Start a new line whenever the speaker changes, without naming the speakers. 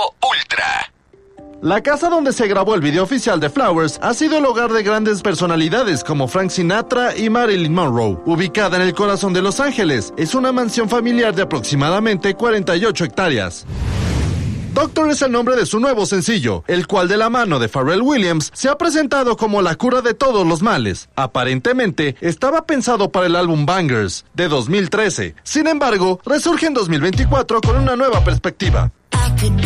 Ultra.
La casa donde se grabó el video oficial de Flowers ha sido el hogar de grandes personalidades como Frank Sinatra y Marilyn Monroe. Ubicada en el corazón de Los Ángeles, es una mansión familiar de aproximadamente 48 hectáreas. Doctor es el nombre de su nuevo sencillo, el cual de la mano de Pharrell Williams se ha presentado como la cura de todos los males. Aparentemente, estaba pensado para el álbum Bangers, de 2013. Sin embargo, resurge en 2024 con una nueva perspectiva.